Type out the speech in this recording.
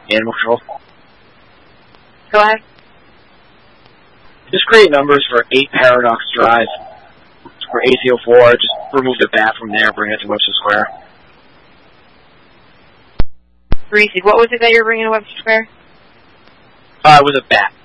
Animal Control. Go ahead. Just create numbers for 8 Paradox Drive. For AC-04, just remove the bat from there, bring it to Webster Square. Reese, what was it that you were bringing to Webster Square? It was a bat.